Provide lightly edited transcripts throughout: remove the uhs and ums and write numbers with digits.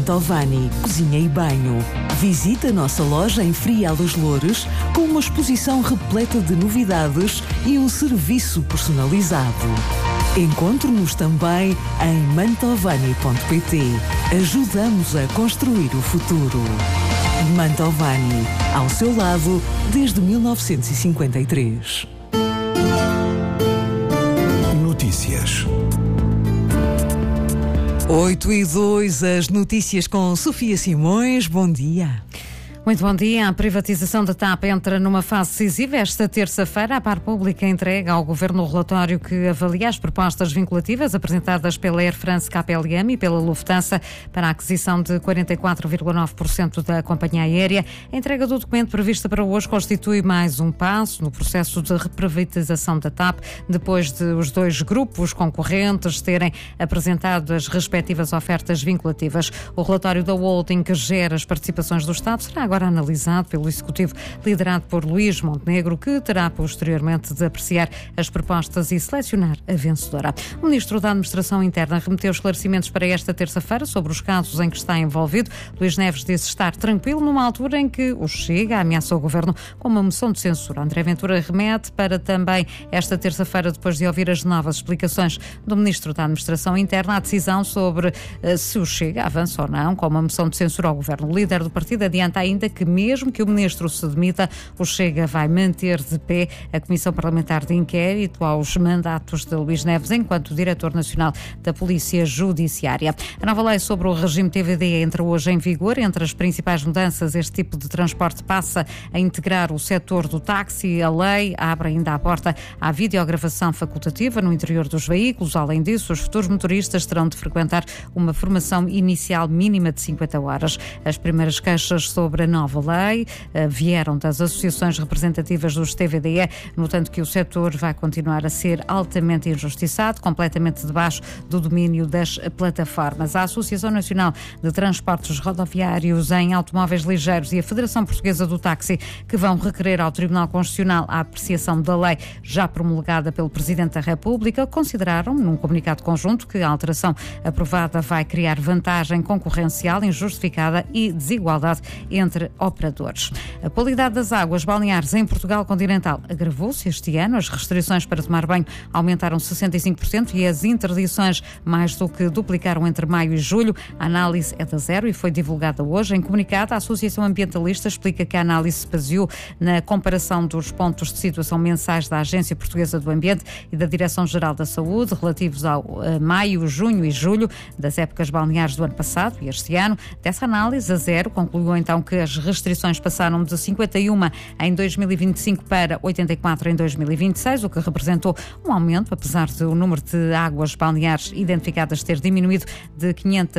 Mantovani Cozinha e Banho. Visita a nossa loja em Frial dos Loures com uma exposição repleta de novidades e um serviço personalizado. Encontre-nos também em mantovani.pt. Ajudamos a construir o futuro. Mantovani, ao seu lado desde 1953. Notícias. 8:02, as notícias com Sofia Simões. Bom dia. Muito bom dia. A privatização da TAP entra numa fase decisiva. Esta terça-feira, a Par Pública entrega ao Governo o relatório que avalia as propostas vinculativas apresentadas pela Air France KPLM e pela Lufthansa para a aquisição de 44,9% da companhia aérea. A entrega do documento prevista para hoje constitui mais um passo no processo de reprivatização da TAP, depois de os dois grupos concorrentes terem apresentado as respectivas ofertas vinculativas. O relatório da holding que gera as participações do Estado será agora analisado pelo Executivo liderado por Luís Montenegro, que terá posteriormente de apreciar as propostas e selecionar a vencedora. O Ministro da Administração Interna remeteu esclarecimentos para esta terça-feira sobre os casos em que está envolvido. Luís Neves disse estar tranquilo numa altura em que o Chega ameaçou o Governo com uma moção de censura. André Ventura remete para também esta terça-feira, depois de ouvir as novas explicações do Ministro da Administração Interna, a decisão sobre se o Chega avança ou não com uma moção de censura ao Governo. O líder do partido adianta ainda que mesmo que o Ministro se demita, o Chega vai manter de pé a Comissão Parlamentar de Inquérito aos mandatos de Luís Neves enquanto Diretor Nacional da Polícia Judiciária. A nova lei sobre o regime TVD entra hoje em vigor. Entre as principais mudanças, este tipo de transporte passa a integrar o setor do táxi. A lei abre ainda a porta à videogravação facultativa no interior dos veículos. Além disso, os futuros motoristas terão de frequentar uma formação inicial mínima de 50 horas. As primeiras queixas sobre a nova lei vieram das associações representativas dos TVDE, notando que o setor vai continuar a ser altamente injustiçado, completamente debaixo do domínio das plataformas. A Associação Nacional de Transportes Rodoviários em Automóveis Ligeiros e a Federação Portuguesa do Táxi, que vão requerer ao Tribunal Constitucional a apreciação da lei já promulgada pelo Presidente da República, consideraram, num comunicado conjunto, que a alteração aprovada vai criar vantagem concorrencial injustificada e desigualdade entre operadores. A qualidade das águas balneares em Portugal continental agravou-se este ano. As restrições para tomar banho aumentaram 65% e as interdições mais do que duplicaram entre maio e julho. A análise é da zero e foi divulgada hoje. Em comunicado, a Associação Ambientalista explica que a análise se baseou na comparação dos pontos de situação mensais da Agência Portuguesa do Ambiente e da Direção-Geral da Saúde, relativos ao maio, junho e julho das épocas balneares do ano passado e este ano. Dessa análise, a zero concluiu então que as restrições passaram de 51 em 2025 para 84 em 2026, o que representou um aumento, apesar de o número de águas balneares identificadas ter diminuído de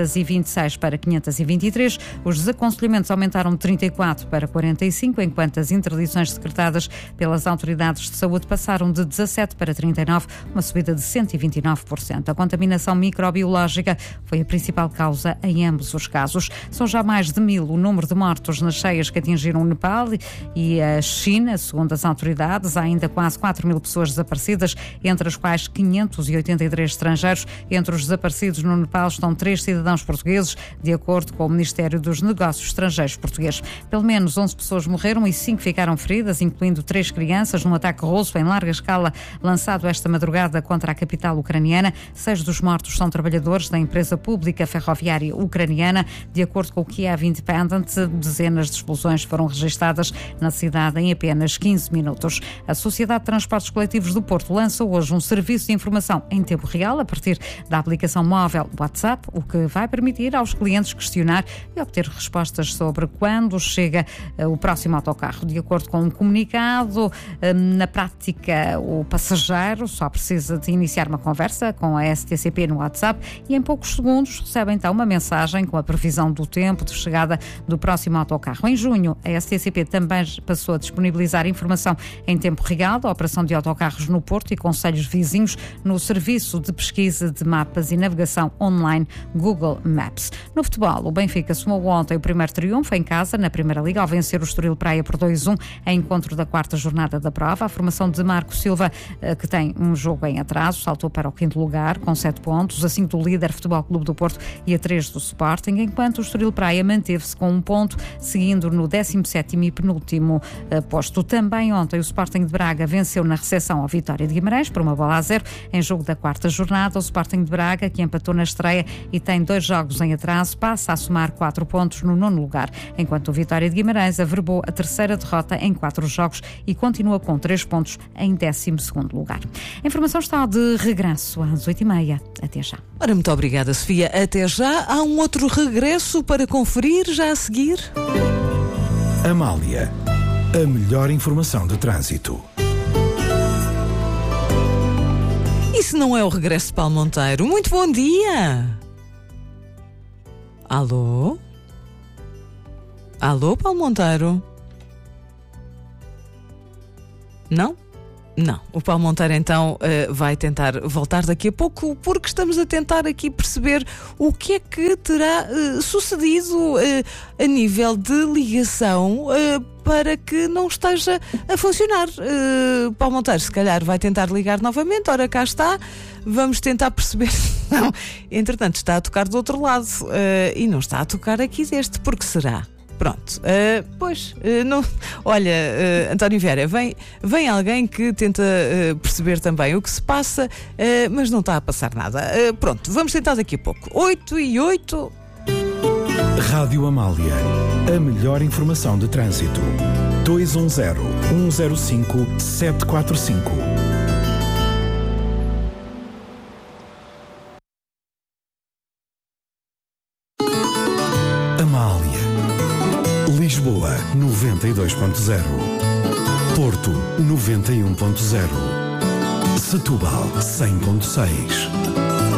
526 para 523. Os desaconselhamentos aumentaram de 34 para 45, enquanto as interdições decretadas pelas autoridades de saúde passaram de 17 para 39, uma subida de 129%. A contaminação microbiológica foi a principal causa em ambos os casos. São já mais de 1000 o número de mortos nas cheias que atingiram o Nepal e a China, segundo as autoridades. Há ainda quase 4.000 pessoas desaparecidas, entre as quais 583 estrangeiros. Entre os desaparecidos no Nepal estão 3 cidadãos portugueses, de acordo com o Ministério dos Negócios Estrangeiros português. Pelo menos 11 pessoas morreram e 5 ficaram feridas, incluindo 3 crianças, num ataque russo em larga escala lançado esta madrugada contra a capital ucraniana. 6 dos mortos são trabalhadores da empresa pública ferroviária ucraniana. De acordo com o Kiev Independent, dezenas de explosões foram registadas na cidade em apenas 15 minutos. A Sociedade de Transportes Coletivos do Porto lança hoje um serviço de informação em tempo real a partir da aplicação móvel WhatsApp, o que vai permitir aos clientes questionar e obter respostas sobre quando chega o próximo autocarro. De acordo com um comunicado, na prática, o passageiro só precisa de iniciar uma conversa com a STCP no WhatsApp e em poucos segundos recebe então uma mensagem com a previsão do tempo de chegada do próximo autocarro autocarro. Em junho, a STCP também passou a disponibilizar informação em tempo real da operação de autocarros no Porto e concelhos vizinhos no serviço de pesquisa de mapas e navegação online Google Maps. No futebol, o Benfica somou ontem o primeiro triunfo em casa na Primeira Liga ao vencer o Estoril Praia por 2-1 em encontro da quarta jornada da prova. A formação de Marco Silva, que tem um jogo em atraso, saltou para o 5º lugar com 7 pontos, a 5 do líder Futebol Clube do Porto e a 3 do Sporting, enquanto o Estoril Praia manteve-se com 1 ponto, seguindo no 17º e penúltimo posto. Também ontem o Sporting de Braga venceu na recepção ao Vitória de Guimarães por 1-0 em jogo da quarta jornada. O Sporting de Braga, que empatou na estreia e tem 2 jogos em atraso, passa a somar 4 pontos no 9º lugar, enquanto o Vitória de Guimarães averbou a terceira derrota em 4 jogos e continua com 3 pontos em 12º lugar. A informação está de regresso às 8h30. Até já. Ora, muito obrigada, Sofia. Até já. Há um outro regresso para conferir já a seguir. Amália, a melhor informação de trânsito. Isso não é o regresso de Paulo Monteiro. Muito bom dia. Alô? Alô, Paulo Monteiro? Não? Não. O Paulo Monteiro então vai tentar voltar daqui a pouco, porque estamos a tentar aqui perceber o que é que terá sucedido a nível de ligação para que não esteja a funcionar. Paulo Monteiro, se calhar vai tentar ligar novamente. Ora, cá está. Vamos tentar perceber. Não. Entretanto, está a tocar do outro lado e não está a tocar aqui deste. Por que será? Pronto, não. Olha, António Vieira, vem alguém que tenta perceber também o que se passa, mas não está a passar nada. Pronto, vamos tentar daqui a pouco. 8h08. Rádio Amália, a melhor informação de trânsito. 210-105-745. Lisboa 92.0, Porto 91.0, Setúbal 100.6,